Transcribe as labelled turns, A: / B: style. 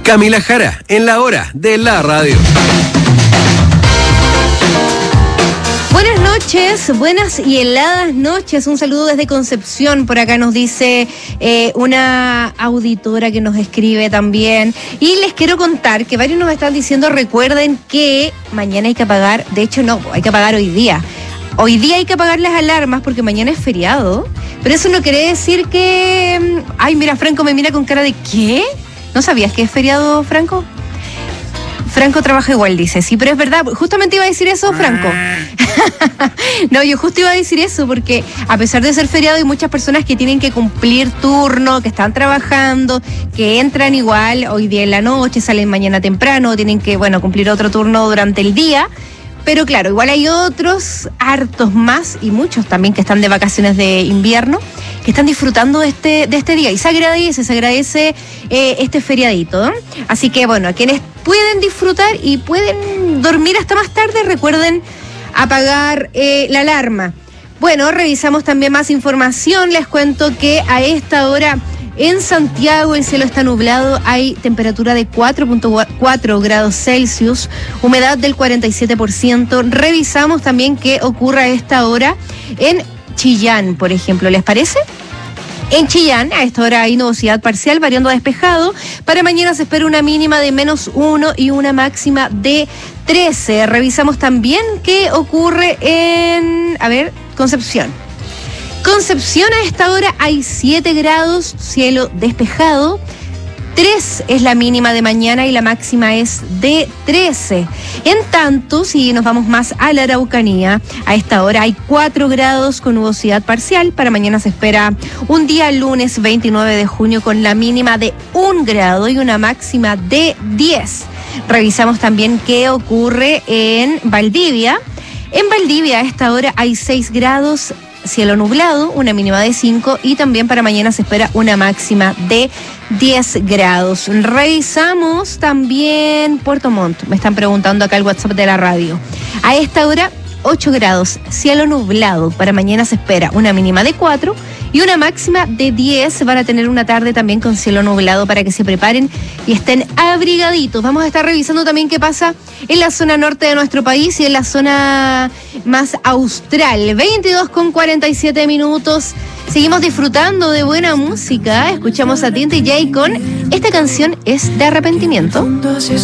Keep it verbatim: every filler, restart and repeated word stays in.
A: Camila Jara, en la hora de la radio.
B: Buenas noches, buenas y heladas noches. Un saludo desde Concepción. Por acá nos dice eh, una auditora que nos escribe también. Y les quiero contar que varios nos están diciendo, recuerden que mañana hay que apagar, de hecho no, hay que apagar hoy día. Hoy día hay que apagar las alarmas porque mañana es feriado. Pero eso no quiere decir que... Ay, mira, Franco me mira con cara de ¿qué? ¿No sabías que es feriado, Franco? Franco trabaja igual, dice. Sí, pero es verdad. Justamente iba a decir eso, Franco. No, yo justo iba a decir eso porque a pesar de ser feriado hay muchas personas que tienen que cumplir turno, que están trabajando, que entran igual hoy día en la noche, salen mañana temprano, tienen que, bueno, cumplir otro turno durante el día. Pero claro, igual hay otros, hartos más, y muchos también que están de vacaciones de invierno, que están disfrutando de este, de este día. Y se agradece, se agradece eh, este feriadito, ¿eh? Así que bueno, a quienes pueden disfrutar y pueden dormir hasta más tarde, recuerden apagar eh, la alarma. Bueno, revisamos también más información. Les cuento que a esta hora en Santiago el cielo está nublado, hay temperatura de cuatro punto cuatro grados Celsius, humedad del cuarenta y siete por ciento. Revisamos también qué ocurre a esta hora en Chillán, por ejemplo. ¿Les parece? En Chillán, a esta hora hay nubosidad parcial, variando a despejado. Para mañana se espera una mínima de menos uno y una máxima de trece. Revisamos también qué ocurre en, a ver, Concepción. Concepción, a esta hora hay siete grados, cielo despejado. tres es la mínima de mañana y la máxima es de trece. En tanto, si nos vamos más a la Araucanía, a esta hora hay cuatro grados con nubosidad parcial. Para mañana se espera un día lunes veintinueve de junio con la mínima de un grado y una máxima de diez. Revisamos también qué ocurre en Valdivia. En Valdivia a esta hora hay seis grados, cielo nublado, una mínima de cinco, y también para mañana se espera una máxima de diez grados. Revisamos también Puerto Montt. Me están preguntando acá el WhatsApp de la radio. A esta hora, ocho grados, cielo nublado. Para mañana se espera una mínima de cuatro y una máxima de diez. Van a tener una tarde también con cielo nublado para que se preparen y estén abrigaditos. Vamos a estar revisando también qué pasa en la zona norte de nuestro país y en la zona más austral. veintidós con cuarenta y siete minutos. Seguimos disfrutando de buena música. Escuchamos a Tinta y Jay con esta canción es de arrepentimiento.